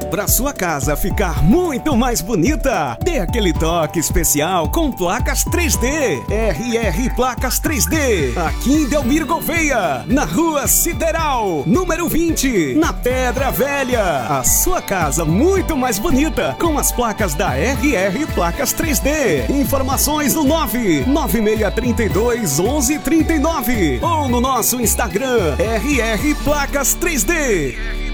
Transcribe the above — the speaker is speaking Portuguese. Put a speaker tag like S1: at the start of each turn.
S1: Para sua casa ficar muito mais bonita, dê aquele toque especial com placas 3D. RR Placas 3D, aqui em Delmiro Gouveia, na Rua Sideral, número 20, na Pedra Velha. A sua casa muito mais bonita com as placas da RR Placas 3D. Informações no 99632 1139 ou no nosso Instagram RR Placas 3D.